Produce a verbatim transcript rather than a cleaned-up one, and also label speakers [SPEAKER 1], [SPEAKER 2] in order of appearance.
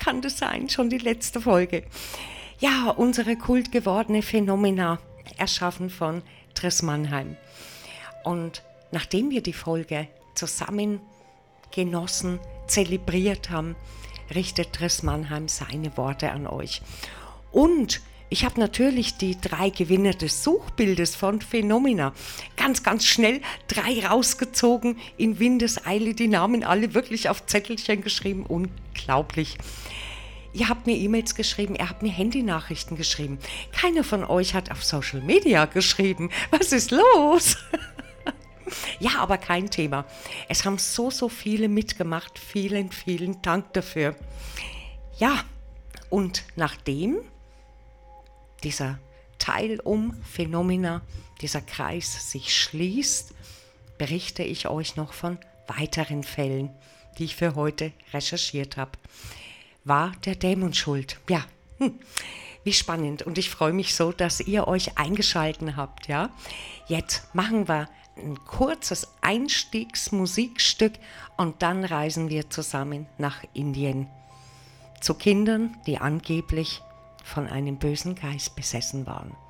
[SPEAKER 1] kann das sein? Schon die letzte Folge. Ja, unsere kultgewordene Phänomena, erschaffen von Triss Mannheim. Und nachdem wir die Folge zusammen genossen, zelebriert haben, richtet Triss Mannheim seine Worte an euch. Und ich habe natürlich die drei Gewinner des Suchbildes von Phänomena ganz, ganz schnell drei rausgezogen, in Windeseile, die Namen alle wirklich auf Zettelchen geschrieben. Unglaublich. Ihr habt mir E-Mails geschrieben, ihr habt mir Handynachrichten geschrieben. Keiner von euch hat auf Social Media geschrieben. Was ist los? Ja, aber kein Thema. Es haben so, so viele mitgemacht. Vielen, vielen Dank dafür. Ja, und nachdem dieser Teil um Phänomena, dieser Kreis sich schließt, berichte ich euch noch von weiteren Fällen, die ich für heute recherchiert habe. War der Dämon schuld? Ja, hm. Wie spannend. Und ich freue mich so, dass ihr euch eingeschaltet habt. Ja? Jetzt machen wir ein kurzes Einstiegsmusikstück und dann reisen wir zusammen nach Indien. Zu Kindern, die angeblich von einem bösen Geist besessen waren.